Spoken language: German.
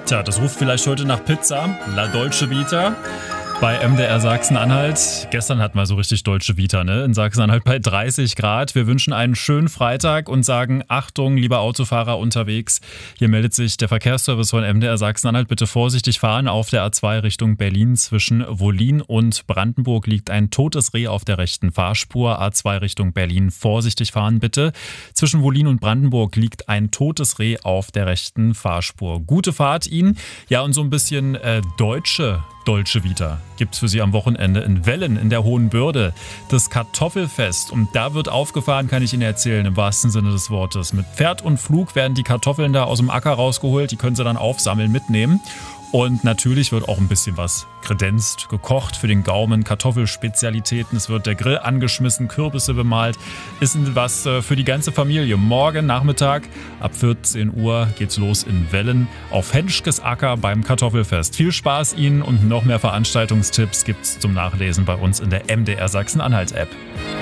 Tja, das ruft vielleicht heute nach Pizza. La Dolce Vita bei MDR Sachsen-Anhalt. Gestern hatten wir so richtig Dolce Vita, ne? In Sachsen-Anhalt bei 30 Grad. Wir wünschen einen schönen Freitag und sagen, Achtung, lieber Autofahrer unterwegs. Hier meldet sich der Verkehrsservice von MDR Sachsen-Anhalt. Bitte vorsichtig fahren. Auf der A2 Richtung Berlin zwischen Wollin und Brandenburg liegt ein totes Reh auf der rechten Fahrspur. A2 Richtung Berlin, vorsichtig fahren bitte. Zwischen Wollin und Brandenburg liegt ein totes Reh auf der rechten Fahrspur. Gute Fahrt Ihnen. Ja, und so ein bisschen deutsche Dolce Vita gibt's für Sie am Wochenende in Wellen in der Hohen Bürde. Das Kartoffelfest. Und da wird aufgefahren, kann ich Ihnen erzählen, im wahrsten Sinne des Wortes. Mit Pferd und Flug werden die Kartoffeln da aus dem Acker rausgeholt. Die können Sie dann aufsammeln, mitnehmen. Und natürlich wird auch ein bisschen was kredenzt, gekocht für den Gaumen, Kartoffelspezialitäten. Es wird der Grill angeschmissen, Kürbisse bemalt. Ist was für die ganze Familie. Morgen Nachmittag ab 14 Uhr geht's los in Wellen auf Henschkes Acker beim Kartoffelfest. Viel Spaß Ihnen und noch mehr Veranstaltungstipps gibt's zum Nachlesen bei uns in der MDR Sachsen-Anhalt-App.